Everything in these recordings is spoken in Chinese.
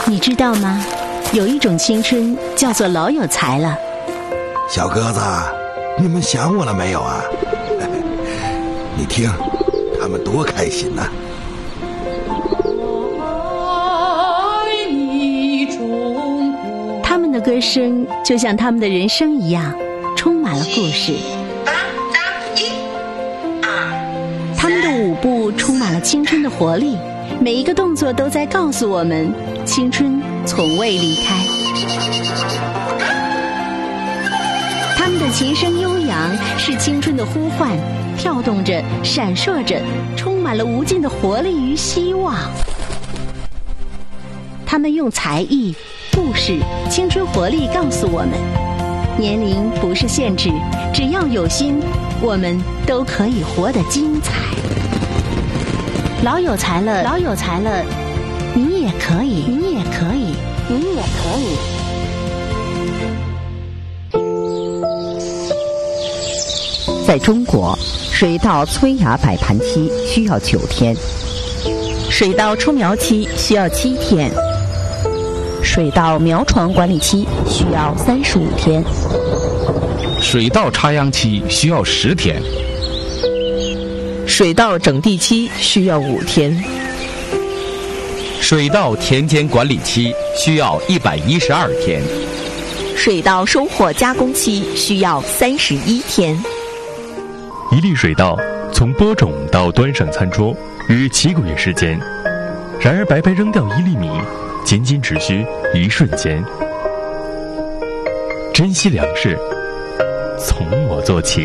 你知道吗？有一种青春叫做老有才了。 小鸽子，你们想我了没有啊？你听，他们多开心啊！ 他们的歌声就像他们的人生一样，充满了故事。他们的舞步充满了青春的活力，每一个动作都在告诉我们，青春从未离开。他们的琴声悠扬，是青春的呼唤，跳动着，闪烁着，充满了无尽的活力与希望。他们用才艺、故事、青春活力告诉我们，年龄不是限制，只要有心，我们都可以活得精彩。老有才了，老有才了，你也可以，你也可以，你也可以。 在中国，水稻催芽摆盘期需要9天，水稻出苗期需要7天，水稻苗床管理期需要35天， 水稻插秧期需要10天， 水稻整地期需要5天， 水稻田间管理期需要112天， 水稻收获加工期需要31天。 一粒水稻从播种到端上餐桌约7个月时间，然而白白扔掉1粒米，仅仅只需1瞬间。珍惜粮食，从我做起。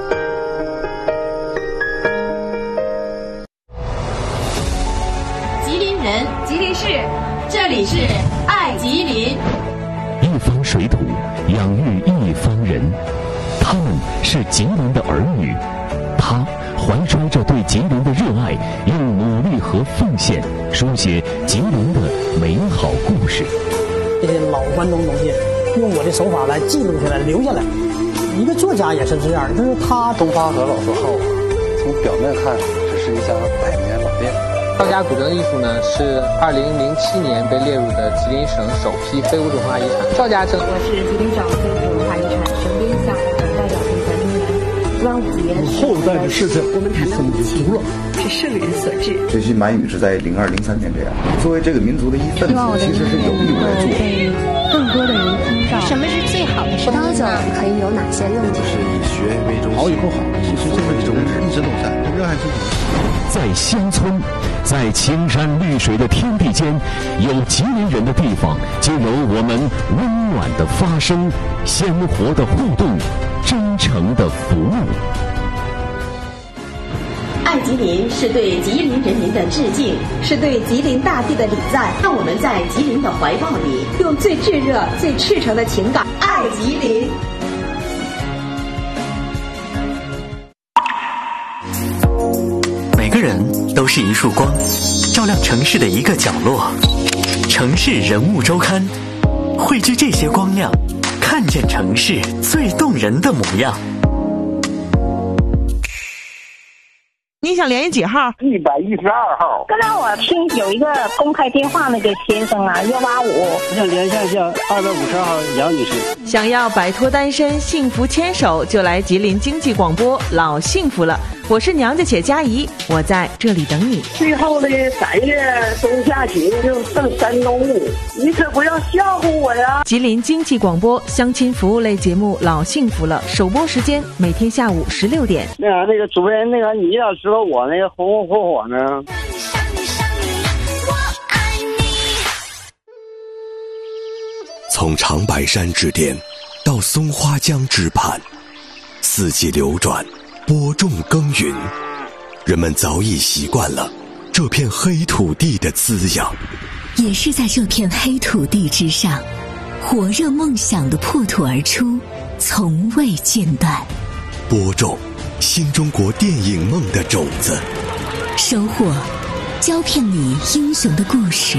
吉林人，吉林市，这里是爱吉林。 一方水土养育一方人，他们是吉林的儿女，他怀揣着对吉林的热爱，用努力和奉献书写吉林的美好故事。 这些老关东东西，用我的手法来记录下来，留下来。一个作家也是这样，就是他东方和老字号，从表面看只是一家百年老店。 赵家古筝艺术呢，是2007年被列入的吉林省首批非物质文化遗产。赵家筝， 我是吉林省非物质文化遗产省编项目的代表评审人员。端午节， 后代的事情我们谈到的情是圣人所致。 学习满语是在02、03年这样。作为这个民族的一份子，其实是有义务来做。 被更多的人听到， 什么是最好的？葡萄酒可以有哪些用途？ 就是以学为中心，好以后好，其实这份宗旨一直都在，热爱自己。 在乡村，在青山绿水的天地间，有吉林人的地方，就有我们温暖的发声、鲜活的互动、真诚的服务。 爱吉林是对吉林人民的致敬，是对吉林大地的礼赞。让我们在吉林的怀抱里，用最炙热、最赤诚的情感爱吉林。 每个人都是一束光，照亮城市的一个角落。城市人物周刊，汇聚这些光亮，看见城市最动人的模样。 你想联系几号 ？112号。 刚才我听有一个公开电话那个先生啊，185。 我想连线一下252号杨女士。 想要摆脱单身，幸福牵手，就来吉林经济广播，老幸福了。我是娘家且佳怡，我在这里等你。 最后的3月中下旬就剩山东五，你可不要笑话我呀！ 吉林经济广播相亲服务类节目《老幸福了》，首播时间每天下午16点。 那个主持人，你要知道我那个红红火火呢。 从长白山之巅到松花江之畔，四季流转，播种耕耘，人们早已习惯了这片黑土地的滋养。 也是在这片黑土地之上，火热梦想的破土而出，从未间断。 播种新中国电影梦的种子， 收获胶片里英雄的故事。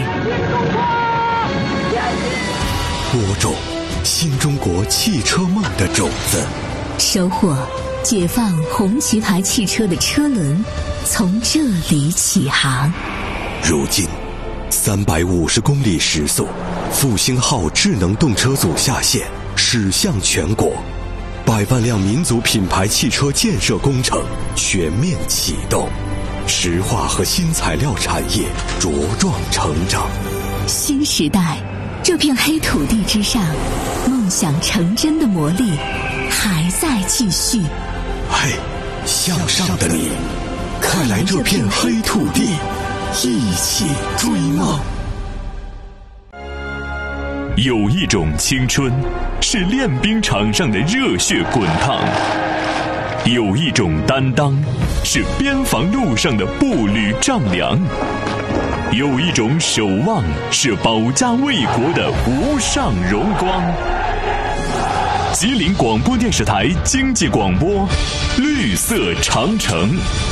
播种新中国汽车梦的种子， 收获解放红旗牌汽车的车轮，从这里起航。 如今 350公里时速，复兴号智能动车组下线，驶向全国，100万辆民族品牌汽车建设工程全面启动，石化和新材料产业茁壮成长。 新时代，这片黑土地之上，梦想成真的魔力还在继续。 嘿，向上的你，快来这片黑土地，一起追梦。 有一种青春是练兵场上的热血滚烫，有一种担当是边防路上的步履丈量，有一种守望是保家卫国的无上荣光。吉林广播电视台经济广播，绿色长城。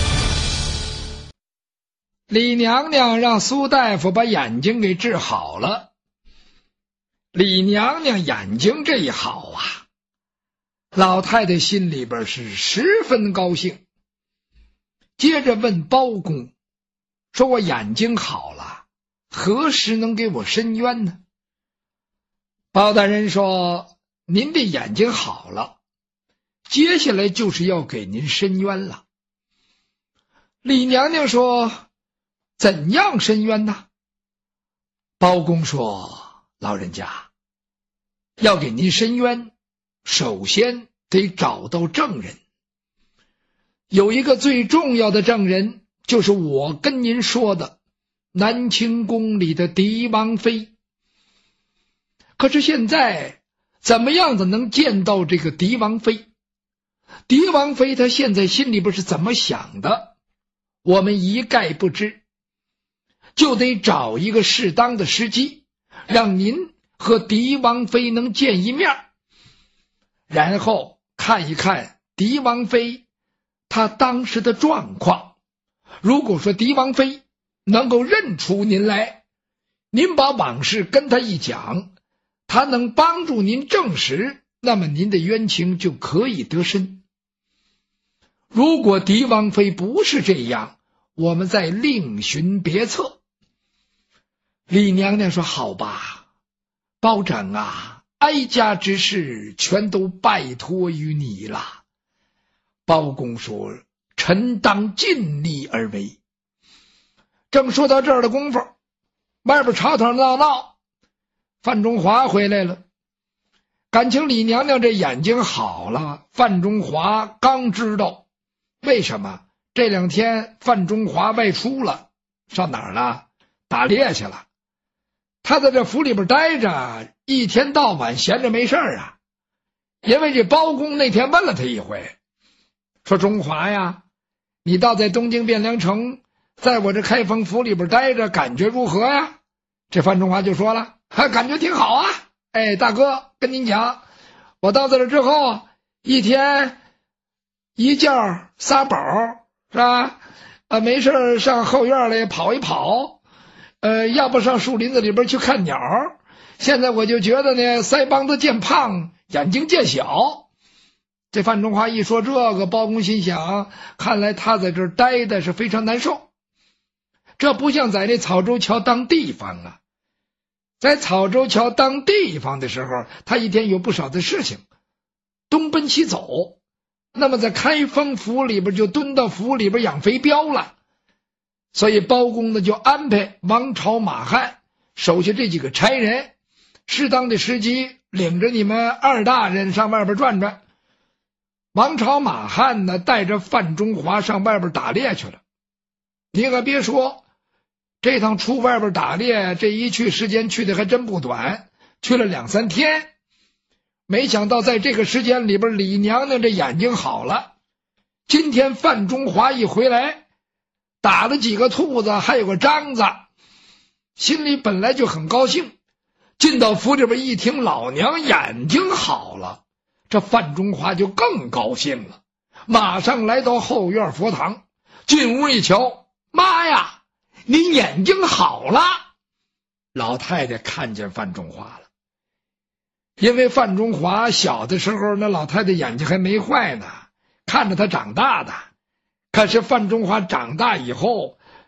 李娘娘让苏大夫把眼睛给治好了。李娘娘眼睛这一好啊，老太太心里边是十分高兴。接着问包公说，我眼睛好了，何时能给我伸冤呢？包大人说，您的眼睛好了，接下来就是要给您伸冤了。李娘娘说，怎样伸冤呢？包公说，老人家，要给您伸冤，首先得找到证人。有一个最重要的证人，就是我跟您说的南清宫里的狄王妃。可是现在怎么样子能见到这个狄王妃？狄王妃她现在心里边是怎么想的，我们一概不知，就得找一个适当的时机，让您和狄王妃能见一面，然后看一看狄王妃她当时的状况。如果说狄王妃能够认出您来，您把往事跟她一讲，她能帮助您证实，那么您的冤情就可以得伸。如果狄王妃不是这样，我们再另寻别策。李娘娘说，好吧，包拯啊，哀家之事全都拜托于你了。包公说，臣当尽力而为。正说到这儿的功夫，外边吵吵闹闹，范中华回来了。感情李娘娘这眼睛好了，范中华刚知道。为什么？这两天范中华外出了，上哪儿了？打猎去了。他在这府里边待着，一天到晚闲着没事啊。因为这包公那天问了他一回，说，中华呀，你倒在东京汴梁城，在我这开封府里边待着，感觉如何呀？这范中华就说了，感觉挺好啊。哎，大哥，跟您讲，我到这之后，一天一觉撒饱，是吧？没事上后院里跑一跑，要不上树林子里边去看鸟。现在我就觉得呢，腮帮子渐胖，眼睛渐小。这范中华一说这个，包公心想，看来他在这儿待的是非常难受。这不像在那草州桥当地方啊，在草州桥当地方的时候，他一天有不少的事情，东奔西走。那么在开封府里边就蹲到府里边养肥膘了，所以包公呢就安排王朝、马汉手下这几个差人，适当的时机领着你们二大人上外边转转。王朝、马汉呢带着范中华上外边打猎去了。你可别说，这趟出外边打猎，这一去时间去的还真不短，去了2、3天。没想到在这个时间里边，李娘娘这眼睛好了。今天范中华一回来，打了几个兔子，还有个獐子，心里本来就很高兴。进到府里边一听老娘眼睛好了，这范中华就更高兴了，马上来到后院佛堂，进屋一瞧，妈呀，您眼睛好了！老太太看见范中华了。因为范中华小的时候，那老太太眼睛还没坏呢，看着他长大的。可是范中华长大以后，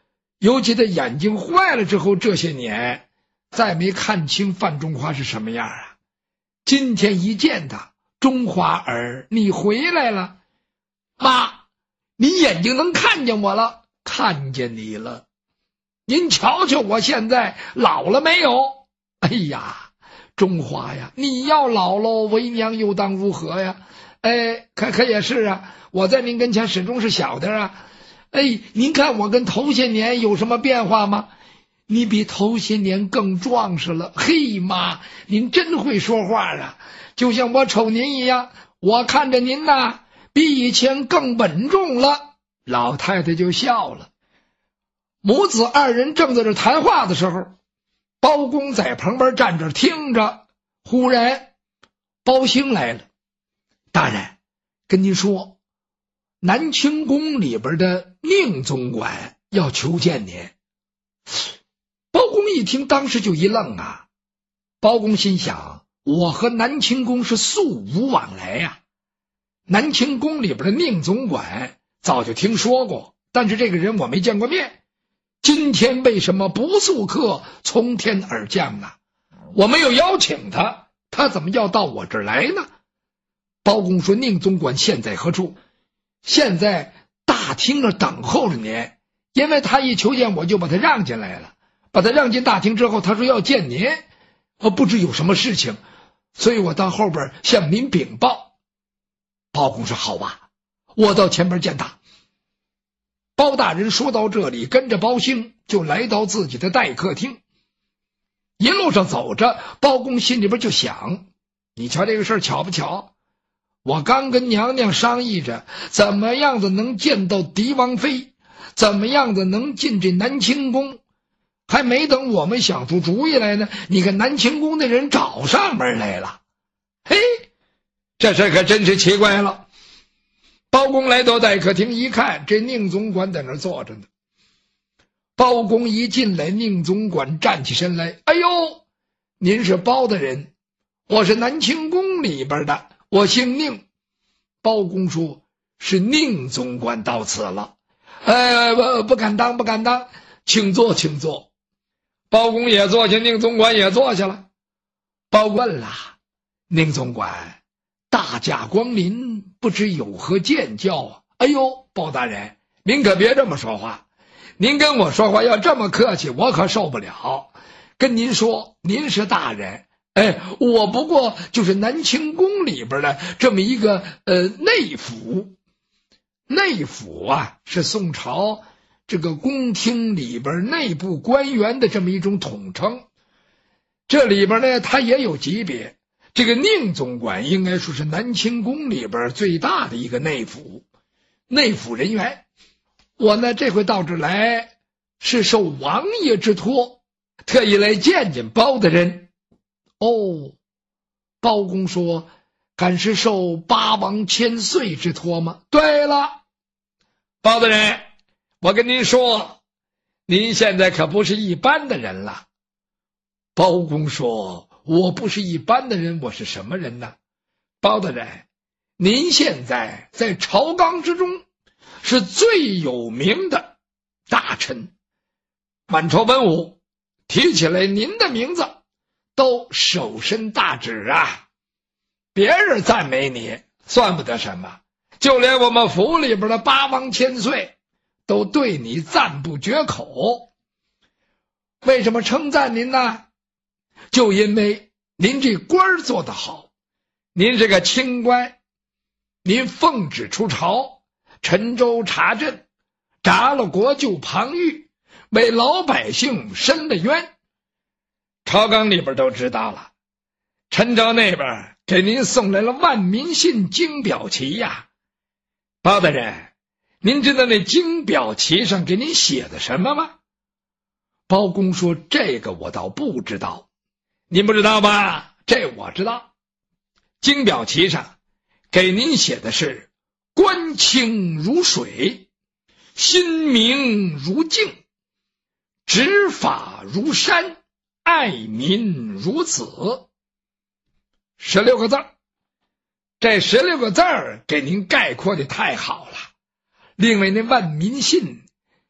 尤其他眼睛坏了之后，这些年再没看清范中华是什么样啊。今天一见他，中华儿，你回来了。妈，你眼睛能看见我了？看见你了。您瞧瞧我现在老了没有？哎呀，中华呀，你要老喽，为娘又当如何呀？哎，可也是啊，我在您跟前始终是小的啊。哎，您看我跟头些年有什么变化吗？你比头些年更壮实了。嘿妈，您真会说话啊，就像我瞅您一样，我看着您呐，比以前更稳重了。老太太就笑了。母子二人正在这谈话的时候，包公在旁边站着听着，忽然包兴来了。大人，跟您说，南清宫里边的宁总管要求见您。包公一听，当时就一愣啊。包公心想，我和南清宫是素无往来呀。南清宫里边的宁总管早就听说过，但是这个人我没见过面。今天为什么不速客从天而降呢？我没有邀请他，他怎么要到我这儿来呢？包公说，宁总管现在何处？现在大厅那等候着您，因为他一求见我就把他让进来了。把他让进大厅之后，他说要见您，不知有什么事情，所以我到后边向您禀报。包公说，好吧，我到前边见他。包大人说到这里，跟着包兴就来到自己的待客厅。一路上走着，包公心里边就想，你瞧这个事儿巧不巧？我刚跟娘娘商议着怎么样子能见到狄王妃，怎么样子能进这南清宫，还没等我们想出主意来呢，你看南清宫的人找上门来了。嘿，这事可真是奇怪了。包公来到待客厅一看，这宁总管在那儿坐着呢。包公一进来，宁总管站起身来，哎呦，您是包大人，我是南清宫里边的，我姓宁。包公说，是宁总管到此了。不敢当，不敢当，请坐，请坐。包公也坐下，宁总管也坐下了。包公问了，宁总管，大驾光临，不知有何见教啊？哎呦，包大人，您可别这么说话，您跟我说话要这么客气，我可受不了。跟您说，您是大人，我不过就是南清宫里边的这么一个内府。内府啊，是宋朝这个宫廷里边内部官员的这么一种统称。这里边呢，它也有级别。这个宁总管应该说是南清宫里边最大的一个内府人员。我呢这回到这来是受王爷之托，特意来见见包大人。哦，包公说，敢是受八王千岁之托吗？对了，包大人，我跟您说，您现在可不是一般的人了。包公说，我不是一般的人，我是什么人呢？包大人，您现在在朝纲之中是最有名的大臣，满朝文武提起来您的名字都手伸大指啊。别人赞美你算不得什么，就连我们府里边的八王千岁都对你赞不绝口。为什么称赞您呢？就因为您这官做得好，您是个清官，您奉旨出朝，陈州查镇，查了国救庞玉，为老百姓伸了冤。朝纲里边都知道了，陈州那边给您送来了万民信金表旗呀。包大人，您知道那金表旗上给您写的什么吗？包公说，这个我倒不知道。您不知道吧？这我知道。金表旗上给您写的是，官清如水，心明如镜，执法如山，爱民如子。16个字儿。这16个字儿给您概括的太好了。另外那万民信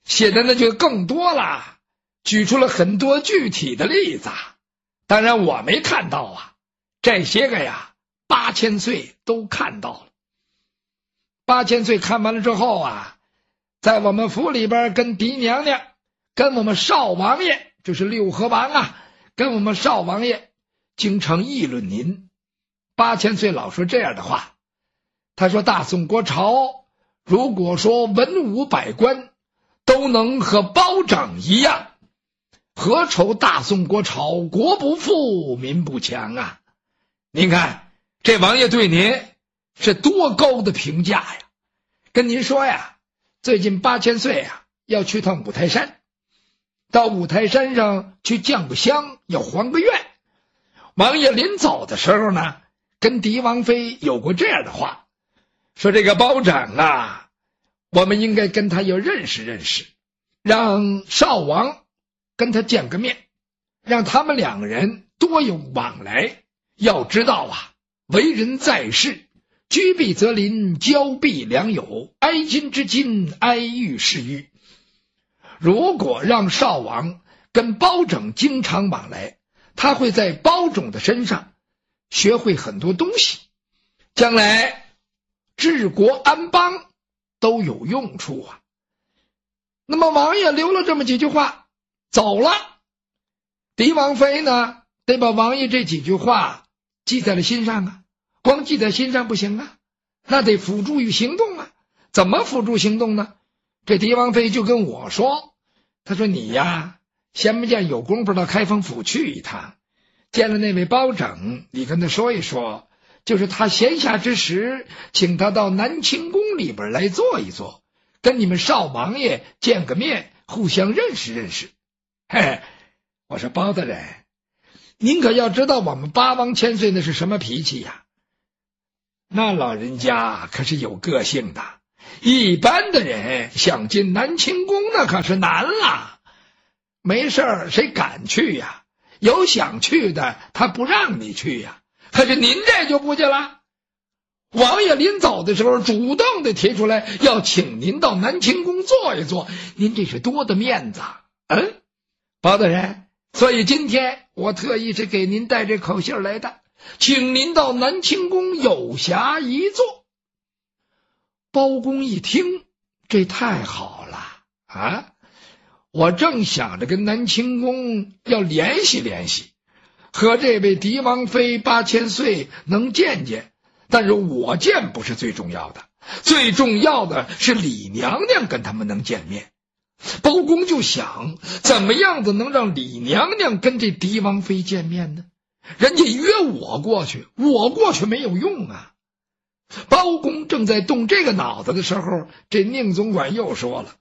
写的那就更多了，举出了很多具体的例子。当然我没看到啊，这些个呀8000岁都看到了。8000岁看完了之后啊，在我们府里边跟嫡娘娘跟我们少王爷，就是六合王啊，跟我们少王爷经常议论您。8000岁老说这样的话，他说大宋国朝如果说文武百官都能和包拯一样，何愁大宋国朝国不富民不强啊。您看这王爷对您是多高的评价呀。跟您说呀，最近8000岁啊要去趟五台山，到五台山上去降个香，要还个愿。王爷临走的时候呢，跟狄王妃有过这样的话，说这个包拯啊，我们应该跟他要认识认识，让少王跟他见个面，让他们两个人多有往来。要知道啊，为人在世，居必择邻，交必良友，哀今之今，哀欲是欲。如果让少王跟包拯经常往来，他会在包拯的身上学会很多东西，将来治国安邦都有用处啊。那么王爷留了这么几句话走了，狄王妃呢得把王爷这几句话记在了心上啊。光记在心上不行啊，那得付诸于行动啊。怎么付诸行动呢？这狄王妃就跟我说，他说你呀，闲不见有功夫到开封府去一趟，见了那位包拯，你跟他说一说，就是他闲暇之时，请他到南清宫里边来坐一坐，跟你们少王爷见个面，互相认识认识。嘿，我说包大人，您可要知道我们八王千岁那是什么脾气呀？那老人家可是有个性的，一般的人想进南清宫那可是难了。没事谁敢去呀？有想去的他不让你去呀。可是您这就不去了，王爷临走的时候主动的提出来要请您到南清宫坐一坐，您这是多的面子。包大人，所以今天我特意是给您带这口信来的，请您到南清宫有暇一坐。包公一听，这太好了啊！我正想着跟南清宫要联系联系，和这位狄王妃8000岁能见见，但是我见不是最重要的，最重要的是李娘娘跟他们能见面。包公就想，怎么样子能让李娘娘跟这狄王妃见面呢？人家约我过去，我过去没有用啊。包公正在动这个脑子的时候，这宁总管又说了，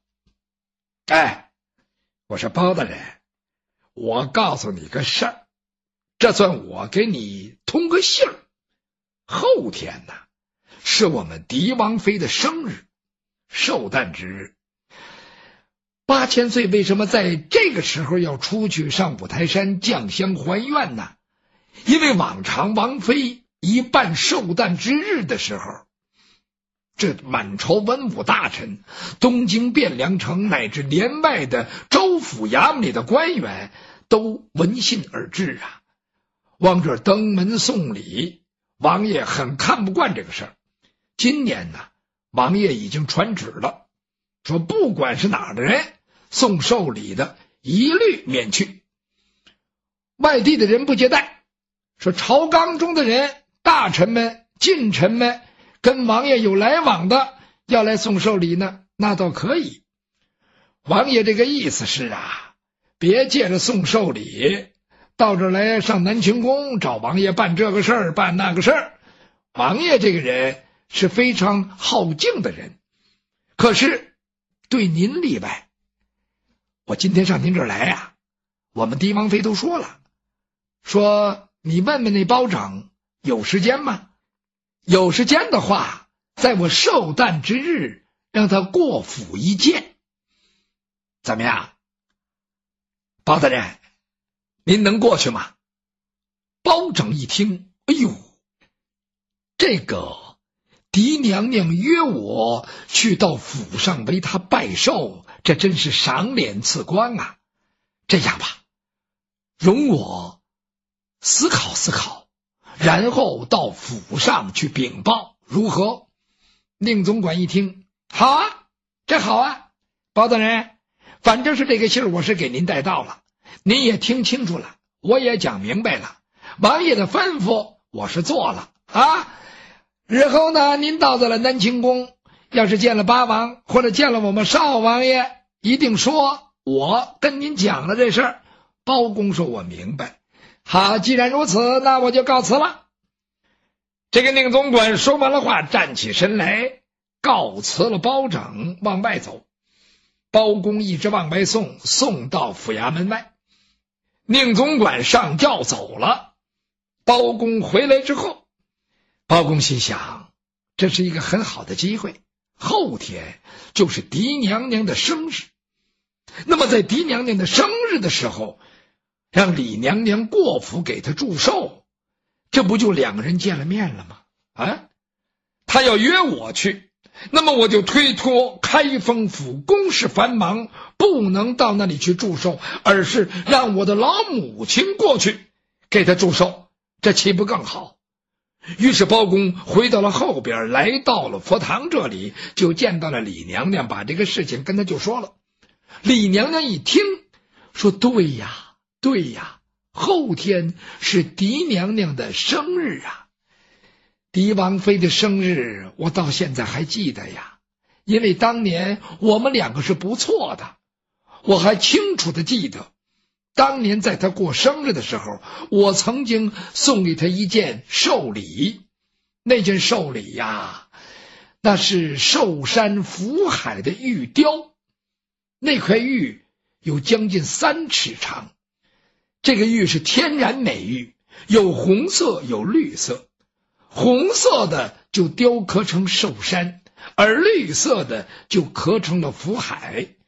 我说包大人，我告诉你个事儿，这算我给你通个信儿。后天呢，是我们狄王妃的生日，寿诞之日。8000岁为什么在这个时候要出去上五台山降香还愿呢？因为往常王妃一办寿诞之日的时候，这满朝文武大臣、东京汴梁城乃至连外的州府衙门里的官员都闻信而至啊，往这登门送礼。王爷很看不惯这个事儿。今年呢，王爷已经传旨了，说不管是哪儿的人送寿礼的一律免去，外地的人不接待。说朝纲中的人、大臣们、近臣们跟王爷有来往的要来送寿礼呢，那倒可以。王爷这个意思是啊，别借着送寿礼到这儿来上南清宫找王爷办这个事儿办那个事儿。王爷这个人是非常好敬的人，可是对您例外。我今天上您这儿来呀，我们狄王妃都说了，说你问问那包拯有时间吗？有时间的话，在我寿诞之日让他过府一见，怎么样？包大人，您能过去吗？包拯一听，哎呦，这个狄娘娘约我去到府上为她拜寿，这真是赏脸赐光啊！这样吧，容我思考思考，然后到府上去禀报，如何？宁总管一听，好啊，这好啊，包大人，反正是这个信儿我是给您带到了，您也听清楚了，我也讲明白了，王爷的吩咐我是做了啊。日后呢，您到了南清宫，要是见了八王或者见了我们少王爷，一定说我跟您讲了这事儿。包公说我明白。好，既然如此，那我就告辞了。这个宁总管说完了话，站起身来告辞了包拯，往外走。包公一直往外送，送到府衙门外。宁总管上轿走了。包公回来之后，包公心想，这是一个很好的机会，后天就是狄娘娘的生日。那么在狄娘娘的生日的时候，让李娘娘过府给她祝寿，这不就两个人见了面了吗？啊，他要约我去，那么我就推脱开封府公事繁忙，不能到那里去祝寿，而是让我的老母亲过去给她祝寿，这岂不更好？于是包公回到了后边，来到了佛堂这里，就见到了李娘娘，把这个事情跟他就说了。李娘娘一听说，对呀对呀，后天是狄娘娘的生日啊。狄王妃的生日我到现在还记得呀，因为当年我们两个是不错的，我还清楚的记得当年在她过生日的时候，我曾经送给她一件寿礼。那件寿礼呀，那是寿山福海的玉雕，那块玉有将近3尺长，这个玉是天然美玉，有红色有绿色，红色的就雕刻成寿山，而绿色的就刻成了福海。